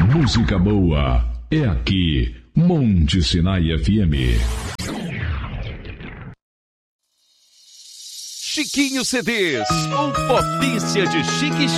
música boa é aqui, Monte Sinai FM. Chiquinho CDs, ou potência de chique